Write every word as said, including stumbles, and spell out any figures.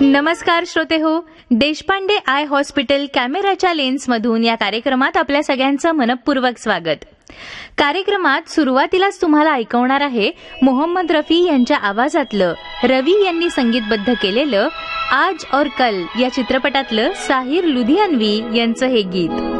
नमस्कार श्रोते हो, देशपांडे आय हॉस्पिटल कॅमेराच्या लेन्समधून या कार्यक्रमात आपल्या सगळ्यांचं मनपूर्वक स्वागत. कार्यक्रमात सुरुवातीलाच तुम्हाला ऐकवणार आहे मोहम्मद रफी यांच्या आवाजातलं रवी यांनी संगीतबद्ध केलेलं आज और कल या चित्रपटातलं साहिर लुधियानवी यांचं हे गीत.